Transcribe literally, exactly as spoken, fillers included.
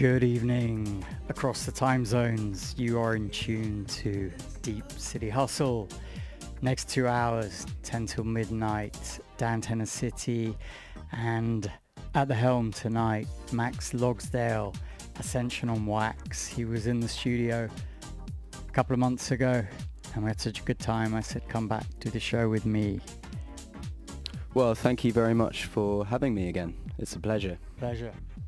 Good evening. Across the time zones, you are in tune to Deep City Hustle. Next two hours, ten till midnight, downtown city, and at the helm tonight, Max Logsdale, Ascension on Wax. He was in the studio a couple of months ago, and we had such a good time. I said, come back, do the show with me. Well, thank you very much for having me again. It's a pleasure. Pleasure.